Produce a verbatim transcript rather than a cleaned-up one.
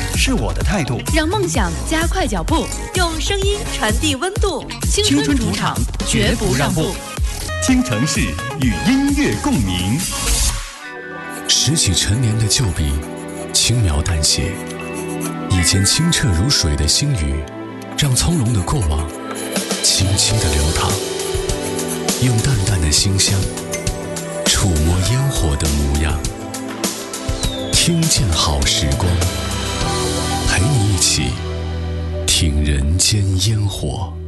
是我的态度。 让梦想加快脚步，用声音传递温度。青春主场，绝不让步。 京城市与音乐共鸣。 拾起陈年的旧笔，轻描淡写，以前清澈如水的星宇，让从容的过往轻轻地流淌，用淡淡的馨香触摸烟火的模样。听见好时光，陪你一起听人间烟火。